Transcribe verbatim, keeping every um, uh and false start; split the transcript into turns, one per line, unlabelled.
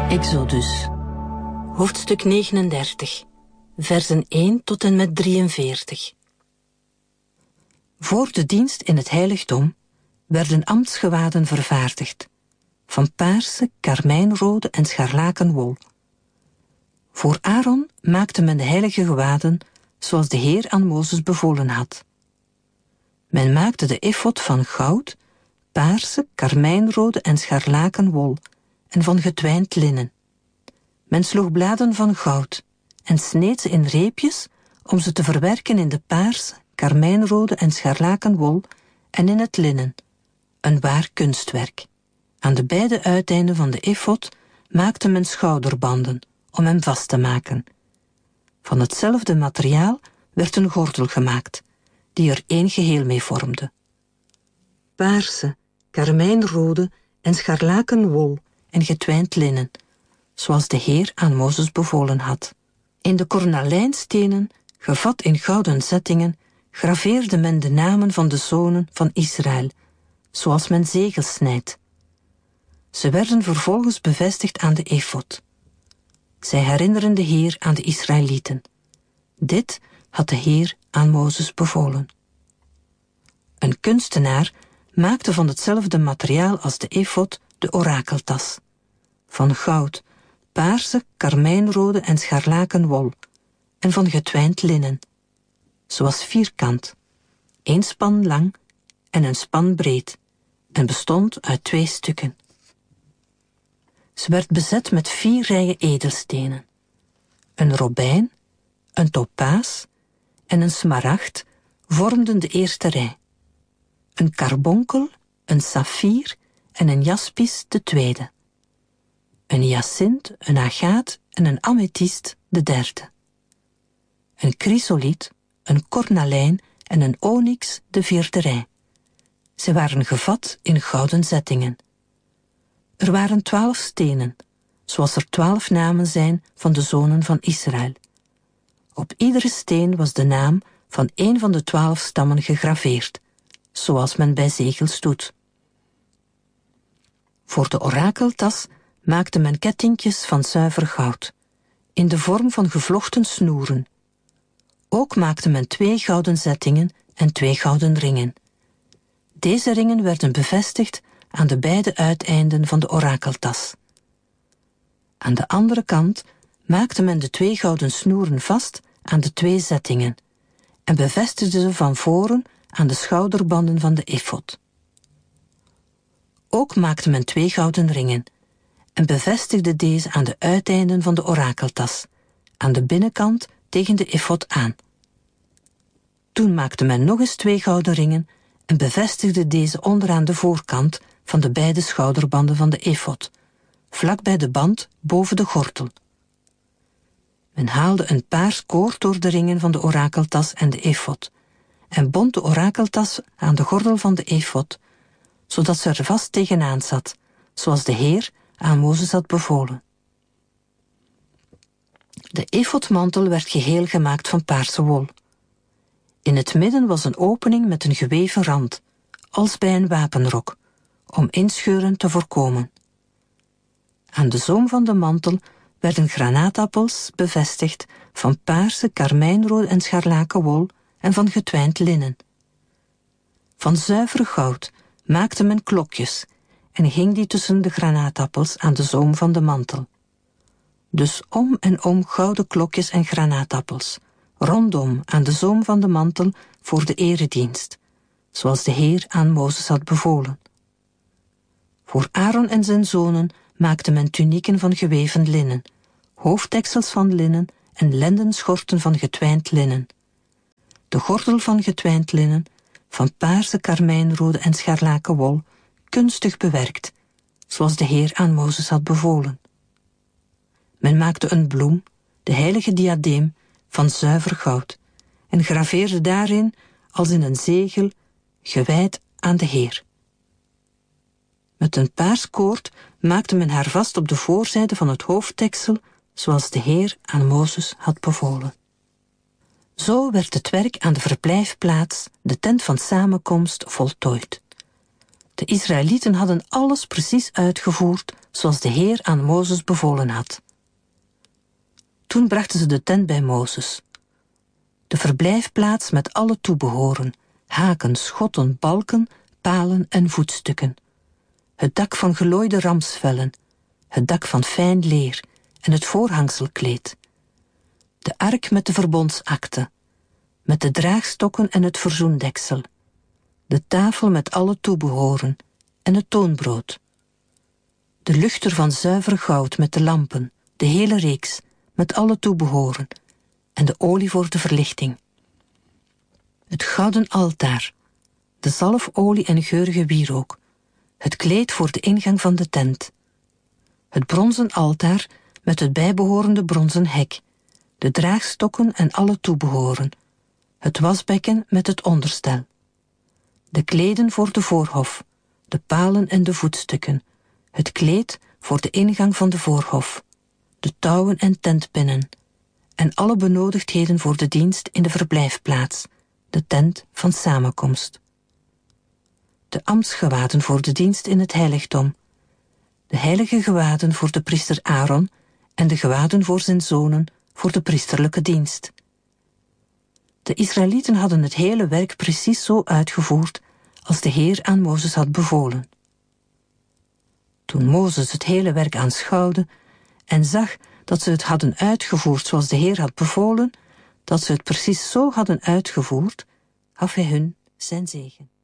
Exodus, hoofdstuk negenendertig, versen één tot en met drieënveertig. Voor de dienst in het heiligdom werden ambtsgewaden vervaardigd, van paarse, karmijnrode en scharlakenwol. Voor Aaron maakte men de heilige gewaden, zoals de Heer aan Mozes bevolen had. Men maakte de efod van goud, paarse, karmijnrode en scharlakenwol en van getwijnd linnen. Men sloeg bladen van goud en sneed ze in reepjes om ze te verwerken in de paarse, karmijnrode en scharlakenwol en in het linnen, een waar kunstwerk. Aan de beide uiteinden van de efod maakte men schouderbanden om hem vast te maken. Van hetzelfde materiaal werd een gordel gemaakt, die er één geheel mee vormde. Paarse, karmijnrode en scharlakenwol en getwijnd linnen, zoals de Heer aan Mozes bevolen had. In de kornalijnstenen, gevat in gouden zettingen, graveerde men de namen van de zonen van Israël, zoals men zegels snijdt. Ze werden vervolgens bevestigd aan de efod. Zij herinneren de Heer aan de Israëlieten. Dit had de Heer aan Mozes bevolen. Een kunstenaar maakte van hetzelfde materiaal als de efod de orakeltas, van goud, paarse, karmijnrode en scharlakenwol, en van getwijnd linnen. Ze was vierkant, één span lang en een span breed, en bestond uit twee stukken. Ze werd bezet met vier rijen edelstenen. Een robijn, een topaas en een smaragd vormden de eerste rij. Een karbonkel, een saffier en een jaspis de tweede. Een hyacint, een agaat en een amethyst de derde. Een chrysoliet, een kornalijn en een onyx de vierde rij. Ze waren gevat in gouden zettingen. Er waren twaalf stenen, zoals er twaalf namen zijn van de zonen van Israël. Op iedere steen was de naam van een van de twaalf stammen gegraveerd, zoals men bij zegels doet. Voor de orakeltas maakte men kettingjes van zuiver goud, in de vorm van gevlochten snoeren. Ook maakte men twee gouden zettingen en twee gouden ringen. Deze ringen werden bevestigd aan de beide uiteinden van de orakeltas. Aan de andere kant maakte men de twee gouden snoeren vast aan de twee zettingen en bevestigde ze van voren aan de schouderbanden van de efod. Ook maakte men twee gouden ringen en bevestigde deze aan de uiteinden van de orakeltas, aan de binnenkant tegen de efod aan. Toen maakte men nog eens twee gouden ringen en bevestigde deze onderaan de voorkant van de beide schouderbanden van de efod, vlak bij de band boven de gordel. Men haalde een paars koord door de ringen van de orakeltas en de efod en bond de orakeltas aan de gordel van de efod, zodat ze er vast tegenaan zat, zoals de Heer aan Mozes had bevolen. De efodmantel werd geheel gemaakt van paarse wol. In het midden was een opening met een geweven rand, als bij een wapenrok, om inscheuren te voorkomen. Aan de zoom van de mantel werden granaatappels bevestigd van paarse, karmijnrood en scharlakenwol en van getwijnd linnen. Van zuiver goud maakte men klokjes en hing die tussen de granaatappels aan de zoom van de mantel. Dus om en om gouden klokjes en granaatappels, rondom aan de zoom van de mantel voor de eredienst, zoals de Heer aan Mozes had bevolen. Voor Aaron en zijn zonen maakte men tunieken van geweven linnen, hoofddeksels van linnen en lendenschorten van getwijnd linnen. De gordel van getwijnd linnen, van paarse, karmijnrode en scharlakenwol, kunstig bewerkt, zoals de Heer aan Mozes had bevolen. Men maakte een bloem, de heilige diadeem, van zuiver goud, en graveerde daarin, als in een zegel, gewijd aan de Heer. Met een paars koord maakte men haar vast op de voorzijde van het hoofddeksel, zoals de Heer aan Mozes had bevolen. Zo werd het werk aan de verblijfplaats, de tent van samenkomst, voltooid. De Israëlieten hadden alles precies uitgevoerd zoals de Heer aan Mozes bevolen had. Toen brachten ze de tent bij Mozes. De verblijfplaats met alle toebehoren, haken, schotten, balken, palen en voetstukken. Het dak van gelooide ramsvellen, het dak van fijn leer en het voorhangselkleed. De ark met de verbondsakte, met de draagstokken en het verzoendeksel. De tafel met alle toebehoren en het toonbrood. De luchter van zuiver goud met de lampen, de hele reeks, met alle toebehoren, en de olie voor de verlichting. Het gouden altaar, de zalfolie en geurige wierook, het kleed voor de ingang van de tent. Het bronzen altaar met het bijbehorende bronzen hek, de draagstokken en alle toebehoren, het wasbekken met het onderstel. De kleden voor de voorhof, de palen en de voetstukken, het kleed voor de ingang van de voorhof, de touwen en tentpinnen, en alle benodigdheden voor de dienst in de verblijfplaats, de tent van samenkomst. De ambtsgewaden voor de dienst in het heiligdom, de heilige gewaden voor de priester Aaron en de gewaden voor zijn zonen voor de priesterlijke dienst. De Israëlieten hadden het hele werk precies zo uitgevoerd als de Heer aan Mozes had bevolen. Toen Mozes het hele werk aanschouwde en zag dat ze het hadden uitgevoerd zoals de Heer had bevolen, dat ze het precies zo hadden uitgevoerd, gaf hij hun zijn zegen.